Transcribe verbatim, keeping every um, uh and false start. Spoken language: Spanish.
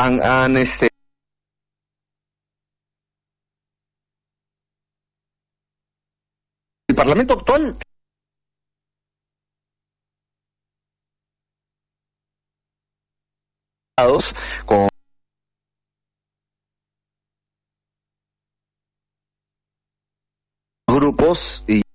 han, han este el Parlamento actual con grupos y